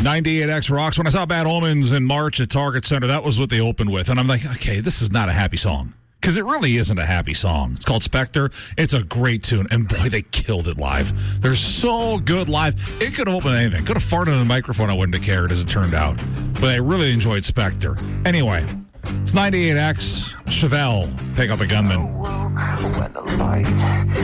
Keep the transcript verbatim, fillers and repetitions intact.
ninety-eight X rocks. When I saw Bad Omens in March at Target Center, that was what they opened with. And I'm like, okay, this is not a happy song. Because it really isn't a happy song. It's called Spectre. It's a great tune. And boy, they killed it live. They're so good live. It could have opened anything. Could have farted in the microphone. I wouldn't have cared, as it turned out. But I really enjoyed Spectre. Anyway, it's ninety-eight X. Chevelle, Take Out the Gunman. When the light